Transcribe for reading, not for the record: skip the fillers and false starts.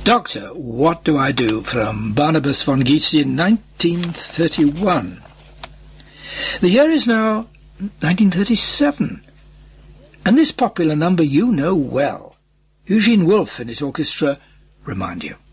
Doctor, What Do I Do? From Barnabas von Giese in 1931. The year is now 1937, and this popular number you know well. Eugene Wolf and his orchestra remind you.